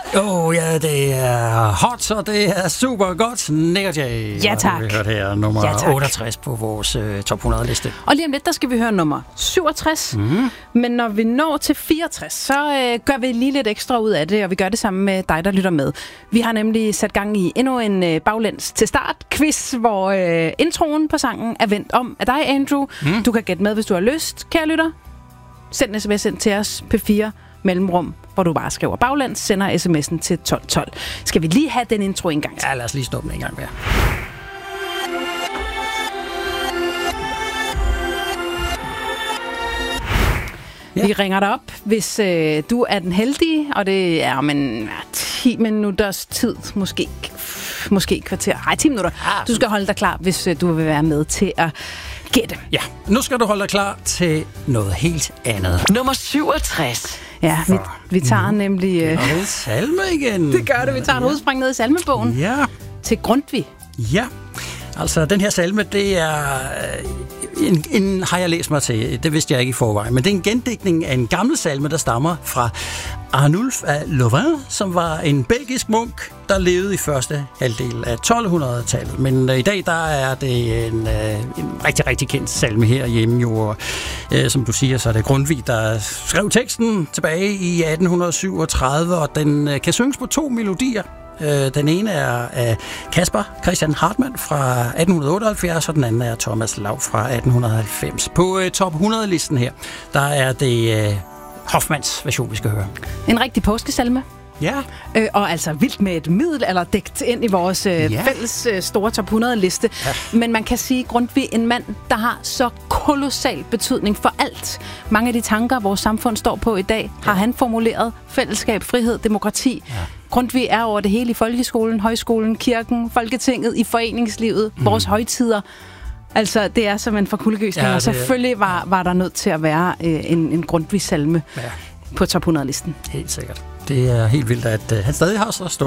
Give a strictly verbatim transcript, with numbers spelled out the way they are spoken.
Åh, oh, ja, det er hot, og det er super godt. Nick Jay. Ja, tak. Vi har hørt her nummer ja, otteogtres på vores uh, top hundrede-liste. Og lige om lidt, der skal vi høre nummer syvogtres. Mm. Men når vi når til fireogtres, så uh, gør vi lige lidt ekstra ud af det, og vi gør det sammen med dig, der lytter med. Vi har nemlig sat gang i endnu en uh, baglæns til start quiz, hvor uh, introen på sangen er vendt om af dig, Andrew. Mm. Du kan gætte med, hvis du har lyst, kære lytter. Send en sms ind til os, P fire mellemrum, hvor du bare skriver baglands, sender sms'en til tolv tolv. Skal vi lige have den intro en gang til? Ja, lad os lige stoppe den en gang mere. Ja. Vi ringer dig op, hvis øh, du er den heldige, og det er om en ja, ti minutters tid, måske, måske et kvarter. Nej, ti minutter. Du skal holde dig klar, hvis øh, du vil være med til at gætte. Ja, nu skal du holde dig klar til noget helt andet. Nummer syvogtres. Ja, vi, vi tager nemlig... Øh, og det er salme igen. Det gør det, vi tager en udspring ned i salmebogen. Ja. Til Grundtvig. Ja, altså den her salme, det er... En, en har jeg læst mig til, det vidste jeg ikke i forvejen, men det er en gendigtning af en gammel salme, der stammer fra Arnulf af Louvain, som var en belgisk munk, der levede i første halvdel af tolv-hundrede-tallet. Men øh, i dag, der er det en, øh, en rigtig, rigtig kendt salme herhjemme. Jo, øh, som du siger, så er det Grundtvig, der skrev teksten tilbage i atten syvogtredive, og den øh, kan synges på to melodier. Den ene er af Caspar Christian Hartmann fra atten otteoghalvfjerds, og den anden er Thomas Lav fra atten halvfems. På uh, top hundrede-listen her, der er det uh, Hoffmanns version, vi skal høre. En rigtig påskesalme. Ja. Øh, og altså vildt med et middel eller dækt ind i vores øh, ja. fælles øh, store top hundrede-liste. Ja. Men man kan sige, Grundtvig en mand, der har så kolossal betydning for alt. Mange af de tanker, vores samfund står på i dag, ja. har han formuleret. Fællesskab, frihed, demokrati. Ja. Grundtvig er over det hele i folkeskolen, højskolen, kirken, Folketinget, i foreningslivet, mm. vores højtider. Altså, det er som en forkuldegysning, ja, og selvfølgelig var, var der nødt til at være øh, en, en Grundtvig-salme ja. på top hundrede-listen. Helt sikkert. Det er helt vildt, at øh, han stadig har så stor